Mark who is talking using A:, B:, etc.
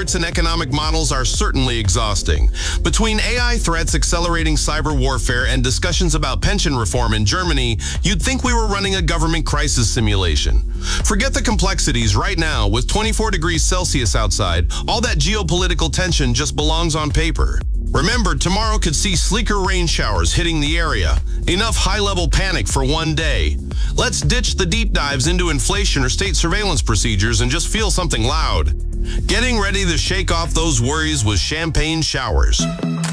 A: charts and economic models are certainly exhausting. Between AI threats accelerating cyber warfare and discussions about pension reform in Germany, you'd think we were running a government crisis simulation. Forget the complexities right now. With 24 degrees Celsius outside, all that geopolitical tension just belongs on paper. Remember, tomorrow could see sleeker rain showers hitting the area. Enough high-level panic for one day. Let's ditch the deep dives into inflation or state surveillance procedures and just feel something loud. Getting ready to shake off those worries with champagne showers.